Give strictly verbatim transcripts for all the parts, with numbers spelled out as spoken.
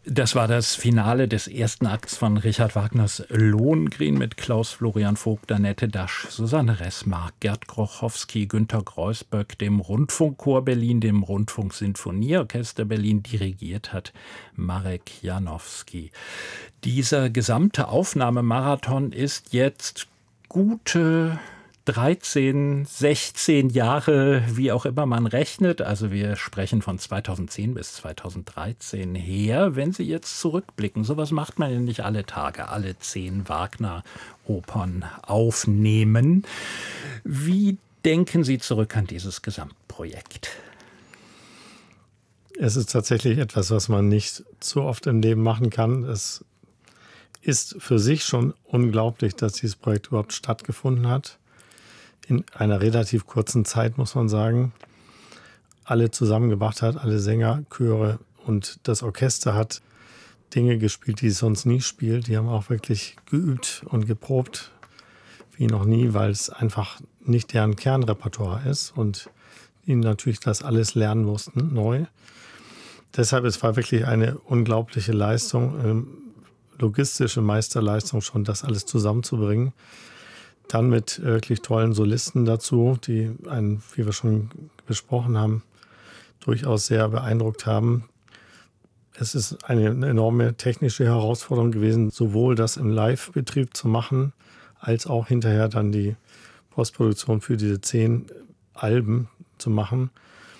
Das war das Finale des ersten Akts von Richard Wagners Lohengrin mit Klaus Florian Vogt, Annette Dasch, Susanne Ressmark, Gerd Grochowski, Günter Greusböck, dem Rundfunkchor Berlin, dem Rundfunksinfonieorchester Berlin. Dirigiert hat Marek Janowski. Dieser gesamte Aufnahmemarathon ist jetzt gute dreizehn, sechzehn Jahre, wie auch immer man rechnet. Also wir sprechen von zweitausendzehn bis zweitausenddreizehn her. Wenn Sie jetzt zurückblicken, sowas macht man ja nicht alle Tage, alle zehn Wagner-Opern aufnehmen. Wie denken Sie zurück an dieses Gesamtprojekt? Es ist tatsächlich etwas, was man nicht so oft im Leben machen kann. Es ist für sich schon unglaublich, dass dieses Projekt überhaupt stattgefunden hat. In einer relativ kurzen Zeit, muss man sagen, alle zusammengebracht hat, alle Sänger, Chöre und das Orchester hat Dinge gespielt, die es sonst nie spielt. Die haben auch wirklich geübt und geprobt wie noch nie, weil es einfach nicht deren Kernrepertoire ist und die natürlich das alles lernen mussten, neu. Deshalb, es war wirklich eine unglaubliche Leistung, eine logistische Meisterleistung schon, das alles zusammenzubringen. Dann mit wirklich tollen Solisten dazu, die einen, wie wir schon besprochen haben, durchaus sehr beeindruckt haben. Es ist eine enorme technische Herausforderung gewesen, sowohl das im Live-Betrieb zu machen, als auch hinterher dann die Postproduktion für diese zehn Alben zu machen.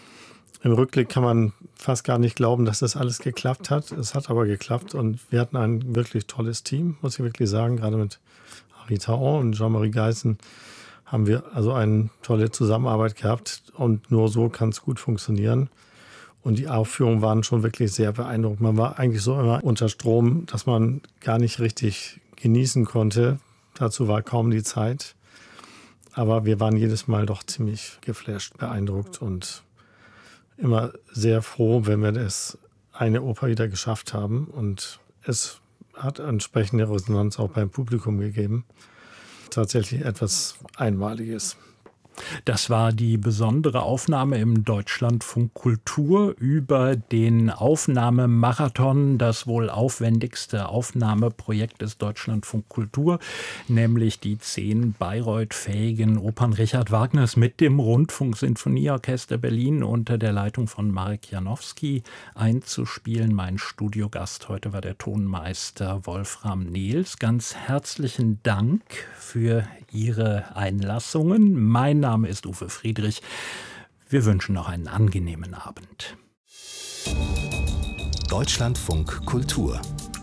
Im Rückblick kann man fast gar nicht glauben, dass das alles geklappt hat. Es hat aber geklappt und wir hatten ein wirklich tolles Team, muss ich wirklich sagen, gerade mit Rita Ong und Jean-Marie Geissen haben wir also eine tolle Zusammenarbeit gehabt und nur so kann es gut funktionieren. Und die Aufführungen waren schon wirklich sehr beeindruckend. Man war eigentlich so immer unter Strom, dass man gar nicht richtig genießen konnte. Dazu war kaum die Zeit. Aber wir waren jedes Mal doch ziemlich geflasht, beeindruckt und immer sehr froh, wenn wir das eine Oper wieder geschafft haben. Und es hat entsprechende Resonanz auch beim Publikum gegeben. Tatsächlich etwas Einmaliges. Das war die besondere Aufnahme im Deutschlandfunk Kultur über den Aufnahmemarathon, das wohl aufwendigste Aufnahmeprojekt des Deutschlandfunk Kultur, nämlich die zehn Bayreuth-fähigen Opern Richard Wagners mit dem Rundfunksinfonieorchester Berlin unter der Leitung von Marek Janowski einzuspielen. Mein Studiogast heute war der Tonmeister Wolfram Nehls. Ganz herzlichen Dank für Ihre Einlassungen. Mein Name ist Uwe Friedrich. Wir wünschen noch einen angenehmen Abend. Deutschlandfunk Kultur.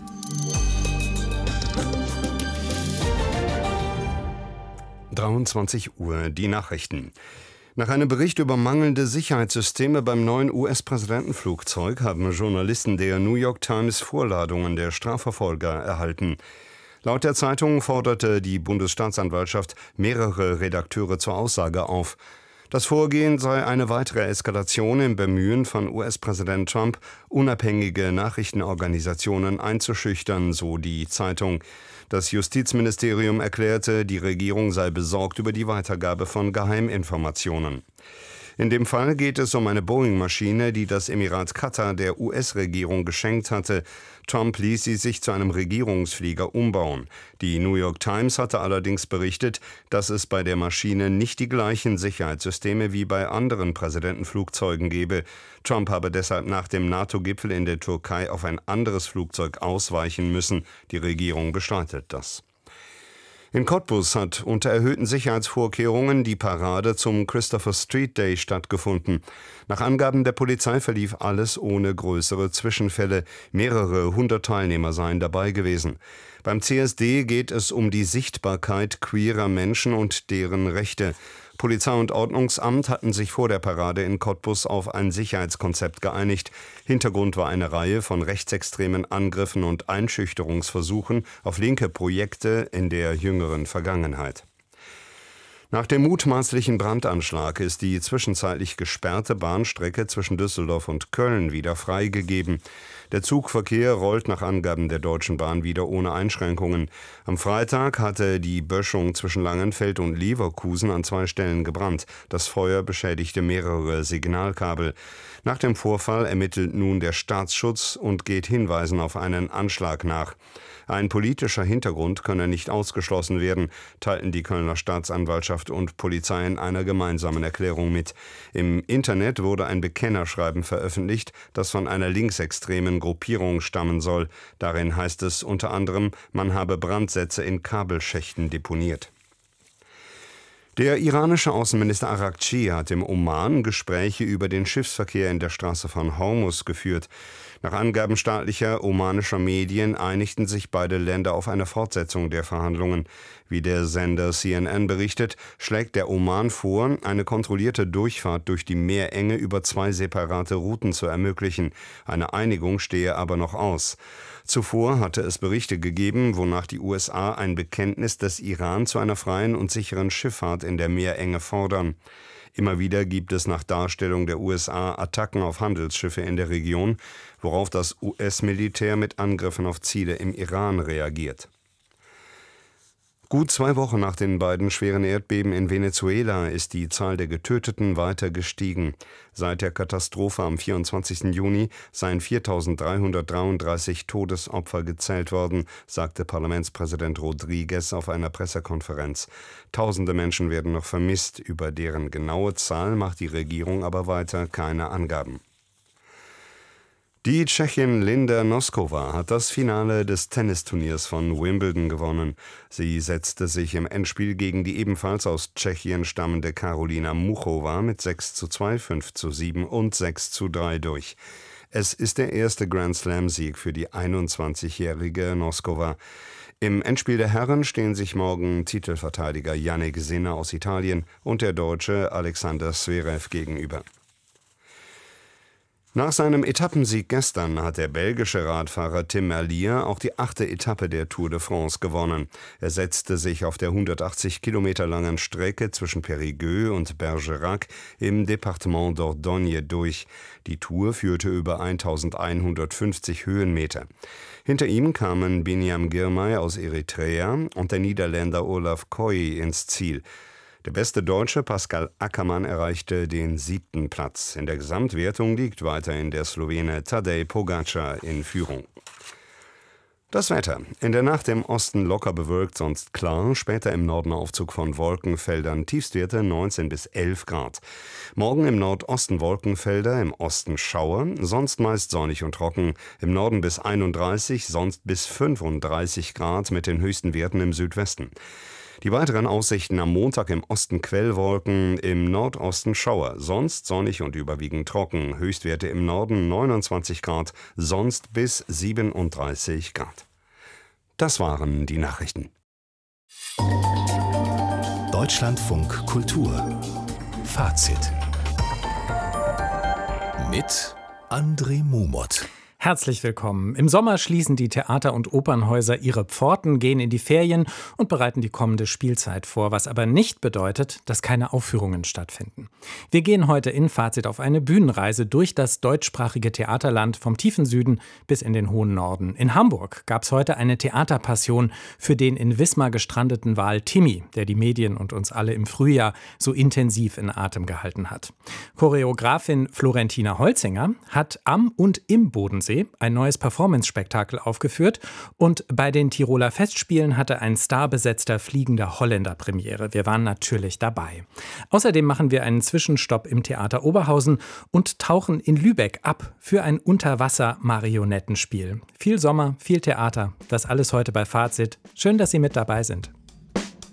dreiundzwanzig Uhr, die Nachrichten. Nach einem Bericht über mangelnde Sicherheitssysteme beim neuen U S-Präsidentenflugzeug haben Journalisten der New York Times Vorladungen der Strafverfolger erhalten. Laut der Zeitung forderte die Bundesstaatsanwaltschaft mehrere Redakteure zur Aussage auf. Das Vorgehen sei eine weitere Eskalation im Bemühen von U S-Präsident Trump, unabhängige Nachrichtenorganisationen einzuschüchtern, so die Zeitung. Das Justizministerium erklärte, die Regierung sei besorgt über die Weitergabe von Geheiminformationen. In dem Fall geht es um eine Boeing-Maschine, die das Emirat Katar der U S-Regierung geschenkt hatte. Trump ließ sie sich zu einem Regierungsflieger umbauen. Die New York Times hatte allerdings berichtet, dass es bei der Maschine nicht die gleichen Sicherheitssysteme wie bei anderen Präsidentenflugzeugen gebe. Trump habe deshalb nach dem NATO-Gipfel in der Türkei auf ein anderes Flugzeug ausweichen müssen. Die Regierung bestreitet das. In Cottbus hat unter erhöhten Sicherheitsvorkehrungen die Parade zum Christopher Street Day stattgefunden. Nach Angaben der Polizei verlief alles ohne größere Zwischenfälle. Mehrere hundert Teilnehmer seien dabei gewesen. Beim C S D geht es um die Sichtbarkeit queerer Menschen und deren Rechte. Polizei und Ordnungsamt hatten sich vor der Parade in Cottbus auf ein Sicherheitskonzept geeinigt. Hintergrund war eine Reihe von rechtsextremen Angriffen und Einschüchterungsversuchen auf linke Projekte in der jüngeren Vergangenheit. Nach dem mutmaßlichen Brandanschlag ist die zwischenzeitlich gesperrte Bahnstrecke zwischen Düsseldorf und Köln wieder freigegeben. Der Zugverkehr rollt nach Angaben der Deutschen Bahn wieder ohne Einschränkungen. Am Freitag hatte die Böschung zwischen Langenfeld und Leverkusen an zwei Stellen gebrannt. Das Feuer beschädigte mehrere Signalkabel. Nach dem Vorfall ermittelt nun der Staatsschutz und geht Hinweisen auf einen Anschlag nach. Ein politischer Hintergrund könne nicht ausgeschlossen werden, teilten die Kölner Staatsanwaltschaft und Polizei in einer gemeinsamen Erklärung mit. Im Internet wurde ein Bekennerschreiben veröffentlicht, das von einer linksextremen Gruppierung stammen soll. Darin heißt es unter anderem, man habe Brandsätze in Kabelschächten deponiert. Der iranische Außenminister Araghchi hat im Oman Gespräche über den Schiffsverkehr in der Straße von Hormuz geführt. Nach Angaben staatlicher omanischer Medien einigten sich beide Länder auf eine Fortsetzung der Verhandlungen. Wie der Sender C N N berichtet, schlägt der Oman vor, eine kontrollierte Durchfahrt durch die Meerenge über zwei separate Routen zu ermöglichen. Eine Einigung stehe aber noch aus. Zuvor hatte es Berichte gegeben, wonach die U S A ein Bekenntnis des Iran zu einer freien und sicheren Schifffahrt in der Meerenge fordern. Immer wieder gibt es nach Darstellung der U S A Attacken auf Handelsschiffe in der Region, worauf das U S-Militär mit Angriffen auf Ziele im Iran reagiert. Gut zwei Wochen nach den beiden schweren Erdbeben in Venezuela ist die Zahl der Getöteten weiter gestiegen. Seit der Katastrophe am vierundzwanzigsten Juni seien viertausenddreihundertdreiunddreißig Todesopfer gezählt worden, sagte Parlamentspräsident Rodriguez auf einer Pressekonferenz. Tausende Menschen werden noch vermisst, über deren genaue Zahl macht die Regierung aber weiter keine Angaben. Die Tschechin Linda Noskova hat das Finale des Tennisturniers von Wimbledon gewonnen. Sie setzte sich im Endspiel gegen die ebenfalls aus Tschechien stammende Karolina Muchova mit sechs zu zwei, fünf zu sieben und sechs zu drei durch. Es ist der erste Grand-Slam-Sieg für die einundzwanzigjährige Noskova. Im Endspiel der Herren stehen sich morgen Titelverteidiger Jannik Sinner aus Italien und der Deutsche Alexander Zverev gegenüber. Nach seinem Etappensieg gestern hat der belgische Radfahrer Tim Merlier auch die achte Etappe der Tour de France gewonnen. Er setzte sich auf der hundertachtzig Kilometer langen Strecke zwischen Périgueux und Bergerac im Departement Dordogne durch. Die Tour führte über eintausendeinhundertfünfzig Höhenmeter. Hinter ihm kamen Binyam Girmay aus Eritrea und der Niederländer Olaf Koy ins Ziel. Der beste Deutsche Pascal Ackermann erreichte den siebten Platz. In der Gesamtwertung liegt weiterhin der Slowene Tadej Pogačar in Führung. Das Wetter. In der Nacht im Osten locker bewölkt, sonst klar. Später im Norden Aufzug von Wolkenfeldern. Tiefstwerte neunzehn bis elf Grad. Morgen im Nordosten Wolkenfelder, im Osten Schauer. Sonst meist sonnig und trocken. Im Norden bis einunddreißig, sonst bis fünfunddreißig Grad mit den höchsten Werten im Südwesten. Die weiteren Aussichten am Montag: im Osten Quellwolken, im Nordosten Schauer, sonst sonnig und überwiegend trocken. Höchstwerte im Norden neunundzwanzig Grad, sonst bis siebenunddreißig Grad. Das waren die Nachrichten. Deutschlandfunk Kultur. Fazit. Mit André Mumot. Herzlich willkommen. Im Sommer schließen die Theater- und Opernhäuser ihre Pforten, gehen in die Ferien und bereiten die kommende Spielzeit vor, was aber nicht bedeutet, dass keine Aufführungen stattfinden. Wir gehen heute in Fazit auf eine Bühnenreise durch das deutschsprachige Theaterland vom tiefen Süden bis in den hohen Norden. In Hamburg gab es heute eine Theaterpassion für den in Wismar gestrandeten Wal Timmy, der die Medien und uns alle im Frühjahr so intensiv in Atem gehalten hat. Choreografin Florentina Holzinger hat am und im Bodensee ein neues Performance-Spektakel aufgeführt und bei den Tiroler Festspielen hatte ein starbesetzter fliegender Holländer Premiere. Wir waren natürlich dabei. Außerdem machen wir einen Zwischenstopp im Theater Oberhausen und tauchen in Lübeck ab für ein Unterwasser-Marionettenspiel. Viel Sommer, viel Theater, das alles heute bei Fazit. Schön, dass Sie mit dabei sind.